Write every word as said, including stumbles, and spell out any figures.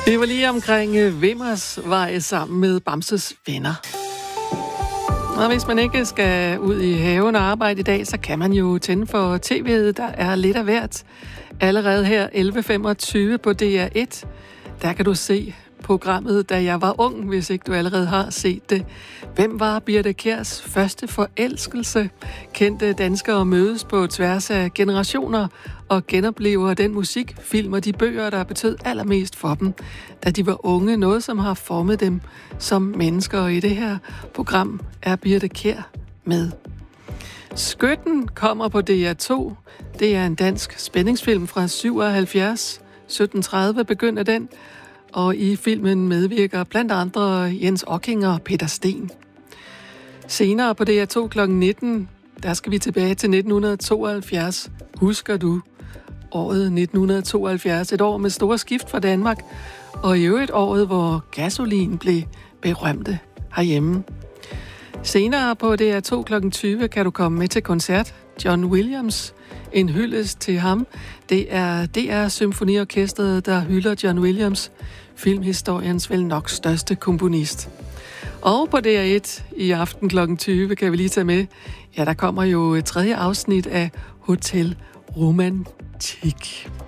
Det var lige omkring Vimmersvej sammen med Bamses venner. Og hvis man ikke skal ud i haven og arbejde i dag, så kan man jo tænde for tv'et, der er lidt af hvert. Allerede her elleve femogtyve på D R et, der kan du se programmet, Da jeg var ung, hvis ikke du allerede har set det. Hvem var Birthe Kjærs første forelskelse? Kendte danskere mødes på tværs af generationer og genoplever den musik, film og de bøger, der betød allermest for dem, da de var unge. Noget, som har formet dem som mennesker. Og i det her program er Birthe Kjær med. Skytten kommer på D R to. Det er en dansk spændingsfilm fra syvoghalvfjerds. sytten tredive begynder den. Og i filmen medvirker blandt andre Jens Ocking og Peter Sten. Senere på D R to klokken nitten, der skal vi tilbage til nitten tooghalvfjerds. Husker du året nitten tooghalvfjerds? Et år med store skift for Danmark, og i øvrigt året, hvor gasolin blev berømte herhjemme. Senere på D R to klokken tyve kan du komme med til koncert. John Williams, en hyldest til ham. Det er D R Symfoniorkestret, der hylder John Williams, filmhistoriens vel nok største komponist. Og på D R et i aften klokken tyve kan vi lige tage med, ja, der kommer jo et tredje afsnit af Hotel Romantik.